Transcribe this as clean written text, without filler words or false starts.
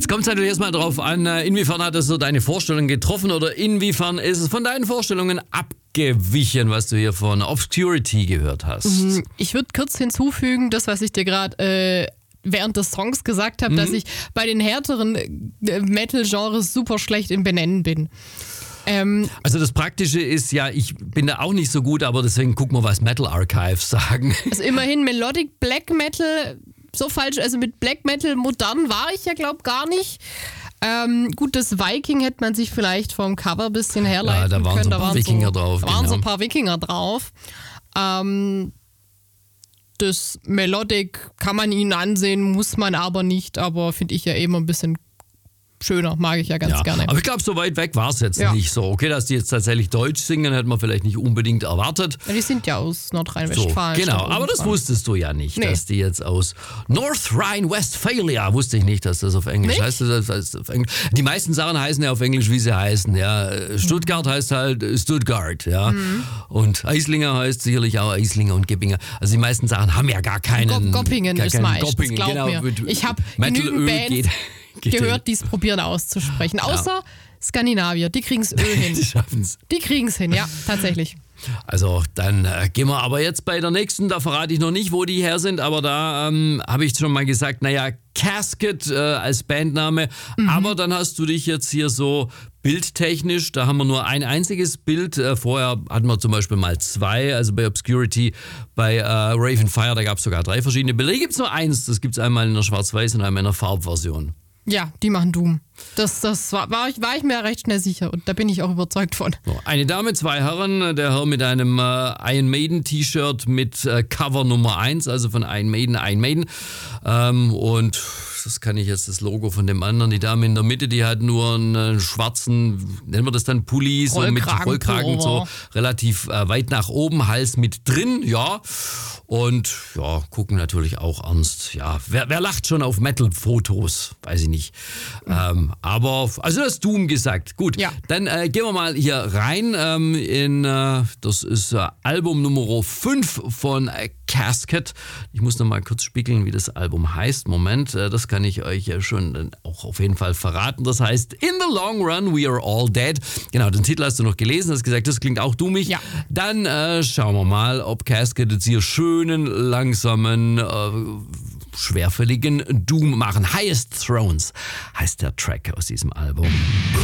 Jetzt kommt es natürlich erstmal drauf an, inwiefern hat es so deine Vorstellungen getroffen oder inwiefern ist es von deinen Vorstellungen abgewichen, was du hier von Obscurity gehört hast. Ich würde kurz hinzufügen, das, was ich dir gerade während des Songs gesagt habe, dass ich bei den härteren Metal-Genres super schlecht im Benennen bin. Also das Praktische ist ja, ich bin da auch nicht so gut, aber deswegen gucken wir, was Metal Archives sagen. Also immerhin Melodic Black Metal, so falsch, also mit Black Metal modern war ich ja, glaube gar nicht. Gut, das Viking hätte man sich vielleicht vom Cover ein bisschen herleiten können. Da waren so ein paar Wikinger drauf. Da waren so ein paar Wikinger drauf. Das Melodic kann man ihnen ansehen, muss man aber nicht, aber finde ich ja immer ein bisschen schöner, mag ich ja ganz gerne. Aber ich glaube, so weit weg war es jetzt Ja. nicht so. Okay, dass die jetzt tatsächlich Deutsch singen, hätte man vielleicht nicht unbedingt erwartet. Ja, die sind ja aus So, Nordrhein-Westfalen. genau, statt aber das irgendwann. wusstest du ja nicht, Nee. dass die jetzt aus North Rhine-Westphalia, wusste ich nicht, dass das auf Englisch Nicht? heißt. Das auf Englisch. Die meisten Sachen heißen ja auf Englisch, wie sie heißen. Ja. Stuttgart heißt halt Stuttgart, ja. Und Eislinger heißt sicherlich auch Eislinger und Gippinger. Also die meisten Sachen haben ja gar keinen... Goppingen gar ist keinen meistens, Goppingen, glaub genau. mir. Ich habe Metal-Öl genügend Bands geht gehört, die es probieren auszusprechen. Außer Skandinavier, die kriegen es hin. Die schaffen's. Die kriegen es hin, ja, tatsächlich. Also dann gehen wir aber jetzt bei der nächsten, da verrate ich noch nicht, wo die her sind, aber da habe ich schon mal gesagt, naja, Casket als Bandname, aber dann hast du dich jetzt hier so bildtechnisch, da haben wir nur ein einziges Bild, vorher hatten wir zum Beispiel mal zwei, also bei Obscurity, bei Raven Fire, da gab es sogar 3 verschiedene Bilder, hier gibt es nur eins, das gibt es einmal in der Schwarz-Weiß und einmal in der Farbversion. Ja, die machen Doom. Das war ich mir recht schnell sicher und da bin ich auch überzeugt von. So, eine Dame, 2 Herren, der Herr mit einem Iron Maiden T-Shirt mit Cover Nummer 1, also von Iron Maiden. Und das kann ich jetzt das Logo von dem anderen. Die Dame in der Mitte, die hat nur einen schwarzen, nennen wir das dann Pulli, so mit Rollkragen, so relativ weit nach oben, Hals mit drin, ja. Und ja, gucken natürlich auch ernst. Ja, wer lacht schon auf Metal-Fotos? Weiß ich nicht. Aber, also das Doom gesagt. Gut, Ja. dann gehen wir mal hier rein in, das ist Album Nummer 5 von Casket. Ich muss noch mal kurz spiegeln, wie das Album heißt. Moment, das kann ich euch ja schon auch auf jeden Fall verraten. Das heißt In the Long Run We Are All Dead. Genau, den Titel hast du noch gelesen, hast gesagt, das klingt auch doomig. Ja. Dann schauen wir mal, ob Casket jetzt hier schönen, langsamen, schwerfälligen Doom machen. Highest Thrones heißt der Track aus diesem Album.